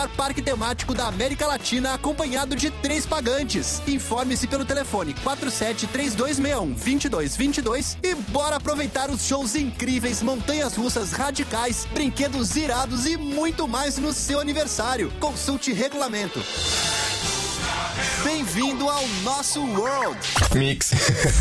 parque temático da América Latina acompanhado de 3 pagantes. Informe-se pelo telefone 473261-2222 e bora aproveitar os shows incríveis, montanhas russas radicais, brinquedos irados e muito mais no seu aniversário. Consulte regulamento. Bem-vindo ao nosso World Mix.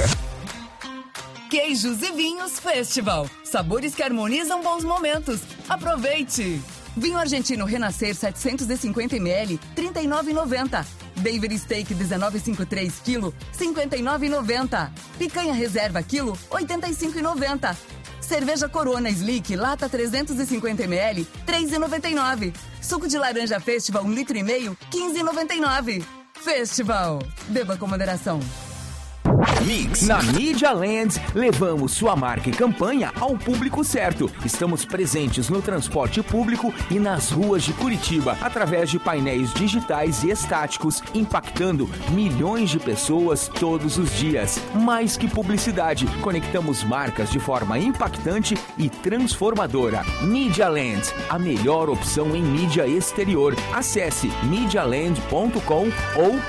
Queijos e Vinhos Festival. Sabores que harmonizam bons momentos. Aproveite! Vinho argentino Renascer 750ml, R$ 39,90. David Steak 19,53 kg, R$ 59,90. Picanha Reserva quilo, R$ 85,90. Cerveja Corona Slick, lata 350ml, R$ 3,99. Suco de laranja Festival 1,5 litro, R$ 15,99. Festival. Beba com moderação. Mix. Na Media Land, levamos sua marca e campanha ao público certo. Estamos presentes no transporte público e nas ruas de Curitiba, através de painéis digitais e estáticos, impactando milhões de pessoas todos os dias. Mais que publicidade, conectamos marcas de forma impactante e transformadora. Media Land, a melhor opção em mídia exterior. Acesse medialand.com ou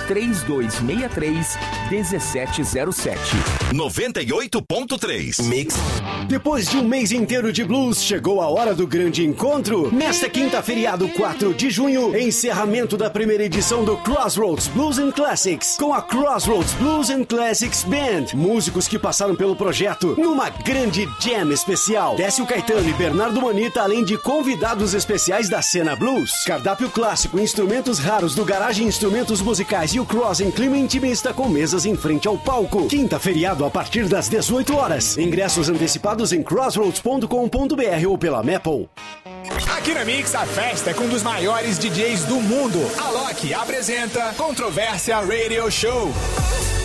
3263-1707. 98.3 Mix. Depois de um mês inteiro de blues, chegou a hora do grande encontro. Nesta quinta, feriado 4 de junho, encerramento da primeira edição do Crossroads Blues and Classics, com a Crossroads Blues and Classics Band. Músicos que passaram pelo projeto numa grande jam especial. Décio Caetano e Bernardo Manita, além de convidados especiais da cena blues. Cardápio clássico, instrumentos raros do Garagem Instrumentos Musicais e o Cross em clima intimista com mesas em frente ao palco. Quinta, feriado a partir das 18 horas. Ingressos antecipados em crossroads.com.br ou pela Maple. Aqui na Mix, a festa é com um dos maiores DJs do mundo. A Loki apresenta Controvérsia Radio Show.